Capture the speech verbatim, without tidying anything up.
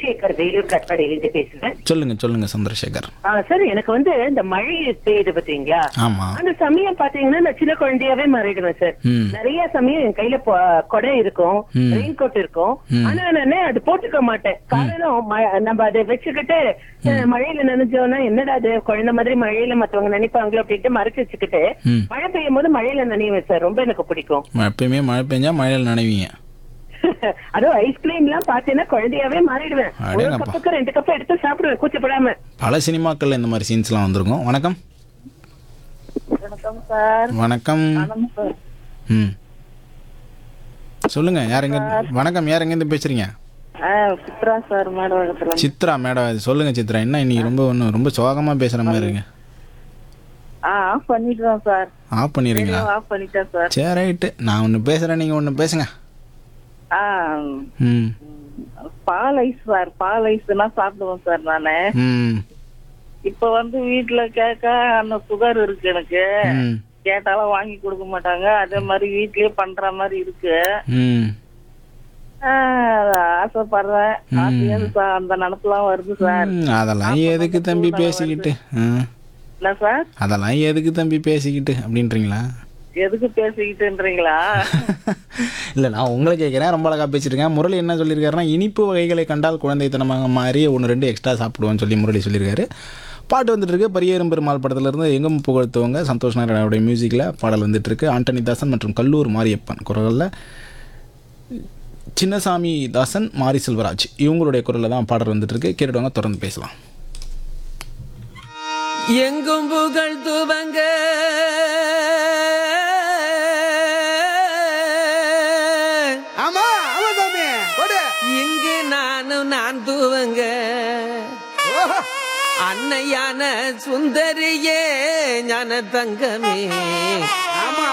சந்திரசேகர் வேலூர் கட்பாடியிலிருந்து பேசுறேன். சொல்லுங்க சொல்லுங்க சந்திரசேகர். சார், எனக்கு வந்து இந்த மழை பெய்யுது பாத்தீங்களா, ஆமா. அந்த சமயம் பாத்தீங்கன்னா நான் சின்ன குழந்தையாவே மாறிடுவேன் சார். ம். நிறைய சமயம் என் கையில பொ- கொடை இருக்கும், ம். ரெயின் கோட் இருக்கும். ம். ஆனா நானே அது போட்டுக்க மாட்டேன். காரணம் ம- நம்ம அதை வச்சுக்கிட்டு அஹ், மழையில நனைஞ்சோம்னா என்னடா அது குழந்தை மாதிரி மழையில மத்தவங்க நினைப்பாங்களோ அப்படின்ட்டு மறைச்சு வச்சுக்கிட்டு ம். மழை பெய்யும் போது மழையில நனைவேன் சார். ரொம்ப எனக்கு பிடிக்கும். எப்பயுமே மழை பெஞ்சா மழையில் நனைவீங்க. அதுவும் ஐஸ்கிரீம் எல்லாம் பாத்தீங்கன்னா குழந்தையாவே மாறிடுவேன். ஒரு அடேங்கப்பா. கப்புக்கு ரெண்டு கப் எடுத்து சாப்பிடுவேன் கூச்சப்படாம. பல சினிமாக்கள்ல இந்த மாதிரி சீன்ஸ்லாம் வந்திருக்கும். வணக்கம். வணக்கம் சார். வணக்கம். வணக்கம் சார். ம் சொல்லுங்க. யாருங்க? வணக்கம். யார் எங்கேருந்து பேசுறீங்க? Chitra sir, madam. Chitra madam. சொல்லுங்க சித்ரா, என்ன இன்னைக்கு ரொம்ப ஒன்றும் ரொம்ப சோகமா பேசுற மாதிரி இருக்கு. ஆஃப் பண்ணிட்டோம் சார். ஆஃப் பண்ணிடுறீங்களா? ஆஃப் பண்ணிட்டேன் சார். சரி ரைட்டு. நான் ஒன்று பேசுறேன், நீங்க ஒன்று பேசுங்க. ம் பால் ஐஸ் சார், பால் ஐஸ்னா சாப்பிடுவோம் சார் நானு. ம் இப்ப வந்து வீட்டுல கேட்க அந்த சுகர் இருக்கு எனக்கு. ம் கேட்டாலும் வாங்கி கொடுக்க மாட்டாங்க. அதே மாதிரி வீட்லயே பண்ற மாதிரி இருக்கு. ம் ஆஹ் ஆசைப்படுறேன். ஆசையாது சார், அந்த நினப்பெல்லாம் வருது சார். ம், அதெல்லாம் எதுக்கு தம்பி பேசிக்கிட்டு? ஆ, என்ன சார்? அதெல்லாம் எதுக்கு தம்பி பேசிக்கிட்டு அப்படின்றீங்களா? எதுக்கு பேசிக்கிட்டுன்றீங்களா? இல்லை, நான் உங்களை கேட்குறேன். ரொம்ப அழகாக பேசியிருக்கேன். முரளி என்ன சொல்லியிருக்காருன்னா, இனிப்பு வகைகளை கண்டால் குழந்தைத்தனமாக மாறி ஒன்று ரெண்டு எக்ஸ்ட்ரா சாப்பிடுவோன்னு சொல்லி முரளி சொல்லியிருக்காரு. பாட்டு வந்துட்டு இருக்கு. பரியேறும் பெருமாள் படத்துலேருந்து எங்கும் புகழ்த்துவங்க சந்தோஷ் நாராயணோடைய மியூசிக்கில் பாடல் வந்துட்டு இருக்கு. ஆண்டனி தாசன் மற்றும் கல்லூர் மாரியப்பன் குரலில் சின்னசாமி தாசன், மாரி செல்வராஜ் இவங்களுடைய குரலில் தான் பாடல் வந்துட்டு இருக்கு. கேட்டுடுவாங்க, தொடர்ந்து பேசலாம். எங்கும் புகழ் துவங்க இங்கு நானும் நான் துவங்க அன்னையான சுந்தரியே ஞான தங்கமே.